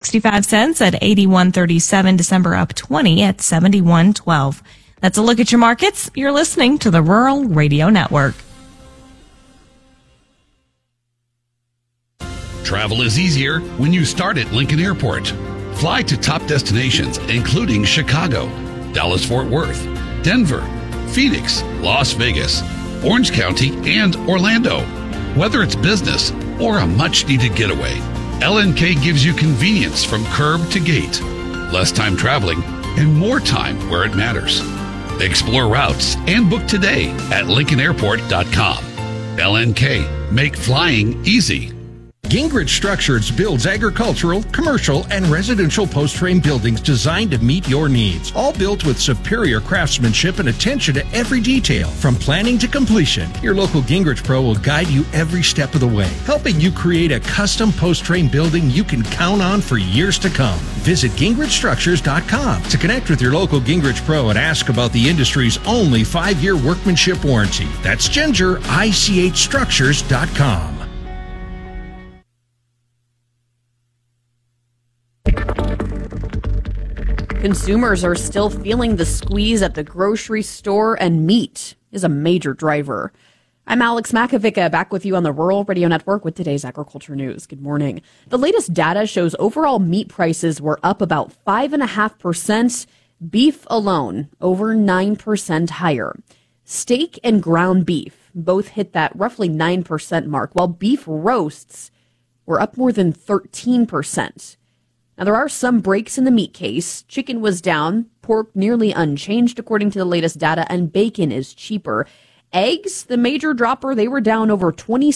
65 cents at 81.37. December up 20 at 71.12. That's a look at your markets. You're listening to the Rural Radio Network. Travel is easier when you start at Lincoln Airport. Fly to top destinations, including Chicago, Dallas-Fort Worth, Denver, Phoenix, Las Vegas, Orange County, and Orlando. Whether it's business or a much-needed getaway, LNK gives you convenience from curb to gate, less time traveling, and more time where it matters. Explore routes and book today at LincolnAirport.com. LNK, make flying easy. Gingrich Structures builds agricultural, commercial, and residential post-frame buildings designed to meet your needs. All built with superior craftsmanship and attention to every detail. From planning to completion, your local Gingrich Pro will guide you every step of the way, helping you create a custom post-frame building you can count on for years to come. Visit GingrichStructures.com to connect with your local Gingrich Pro and ask about the industry's only 5-year workmanship warranty. That's GingerICHStructures.com. Consumers are still feeling the squeeze at the grocery store, and meat is a major driver. I'm Alex Makovica, back with you on the Rural Radio Network with today's agriculture news. Good morning. The latest data shows overall meat prices were up about 5.5%. Beef alone, over 9% higher. Steak and ground beef both hit that roughly 9% mark, while beef roasts were up more than 13%. Now, there are some breaks in the meat case. Chicken was down, pork nearly unchanged according to the latest data, and bacon is cheaper. Eggs, the major dropper, they were down over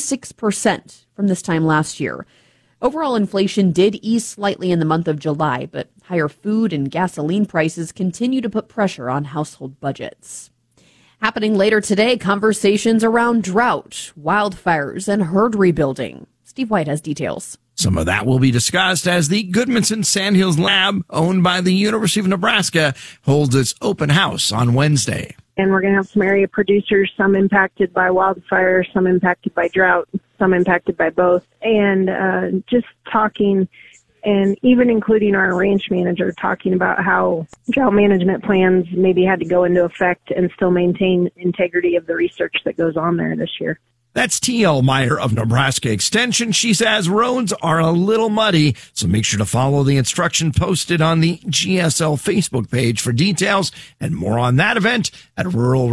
26% from this time last year. Overall inflation did ease slightly in the month of July, but higher food and gasoline prices continue to put pressure on household budgets. Happening later today, conversations around drought, wildfires, and herd rebuilding. Steve White has details. Some of that will be discussed as the Goodmanson Sandhills Lab, owned by the University of Nebraska, holds its open house on Wednesday. And we're going to have some area producers, some impacted by wildfire, some impacted by drought, some impacted by both. And just talking, and even including our ranch manager, talking about how drought management plans maybe had to go into effect and still maintain integrity of the research that goes on there this year. That's T.L. Meyer of Nebraska Extension. She says roads are a little muddy, so make sure to follow the instruction posted on the GSL Facebook page for details and more on that event at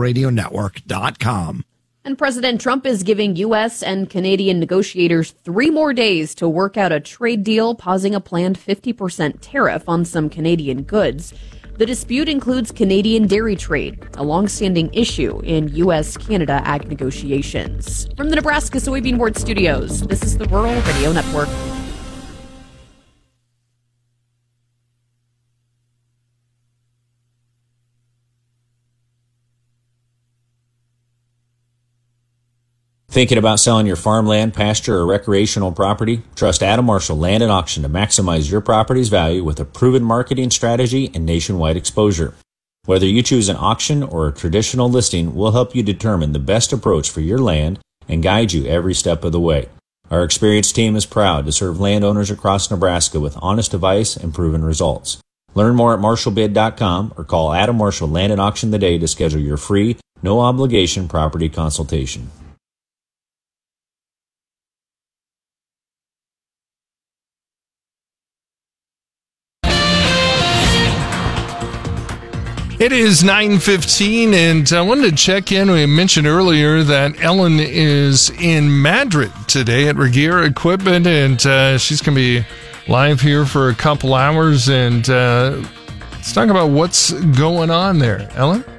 ruralradionetwork.com. And President Trump is giving U.S. and Canadian negotiators 3 more days to work out a trade deal, pausing a planned 50% tariff on some Canadian goods. The dispute includes Canadian dairy trade, a long-standing issue in U.S.-Canada ag negotiations. From the Nebraska Soybean Board Studios, this is the Rural Radio Network. Thinking about selling your farmland, pasture, or recreational property? Trust Adam Marshall Land and Auction to maximize your property's value with a proven marketing strategy and nationwide exposure. Whether you choose an auction or a traditional listing, we'll help you determine the best approach for your land and guide you every step of the way. Our experienced team is proud to serve landowners across Nebraska with honest advice and proven results. Learn more at marshallbid.com or call Adam Marshall Land and Auction today to schedule your free, no-obligation property consultation. It is 9:15, and I wanted to check in. We mentioned earlier that Ellen is in Madrid today at Regier Equipment, and she's going to be live here for a couple hours, and let's talk about what's going on there. Ellen?